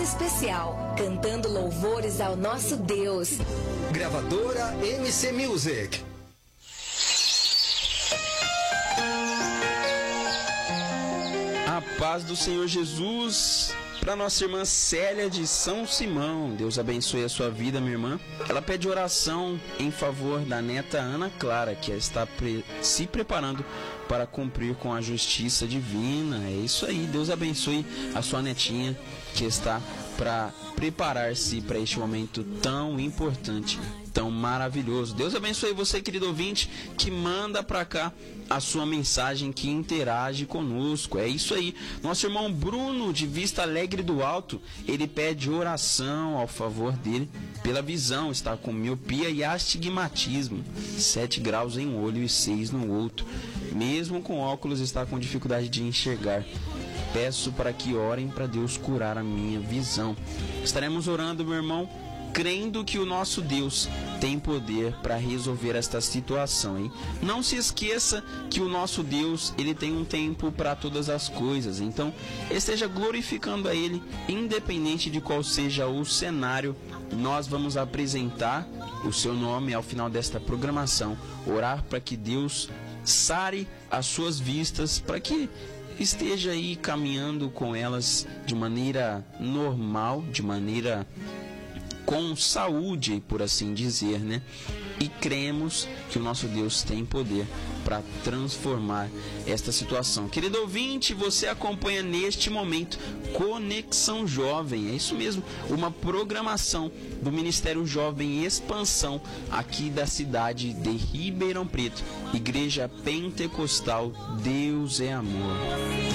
especial, cantando louvores ao nosso Deus. Gravadora MC Music. A paz do Senhor Jesus para nossa irmã Célia de São Simão. Deus abençoe a sua vida, minha irmã. Ela pede oração em favor da neta Ana Clara, que está se preparando para cumprir com a justiça divina. É isso aí, Deus abençoe a sua netinha que está para preparar-se para este momento tão importante, tão maravilhoso. Deus abençoe você, querido ouvinte, que manda para cá a sua mensagem, que interage conosco. É isso aí. Nosso irmão Bruno, de Vista Alegre do Alto, ele pede oração ao favor dele pela visão. Está com miopia e astigmatismo, 7 graus em um olho e 6 no outro. Mesmo com óculos, está com dificuldade de enxergar. Peço para que orem para Deus curar a minha visão. Estaremos orando, meu irmão, crendo que o nosso Deus tem poder para resolver esta situação, hein? Não se esqueça que o nosso Deus, ele tem um tempo para todas as coisas. Então, esteja glorificando a Ele, independente de qual seja o cenário. Nós vamos apresentar o seu nome ao final desta programação, orar para que Deus sare as suas vistas, para que esteja aí caminhando com elas de maneira normal, de maneira com saúde, por assim dizer, né? E cremos que o nosso Deus tem poder para transformar esta situação. Querido ouvinte, você acompanha neste momento Conexão Jovem. É isso mesmo, uma programação do Ministério Jovem Expansão aqui da cidade de Ribeirão Preto. Igreja Pentecostal Deus é Amor.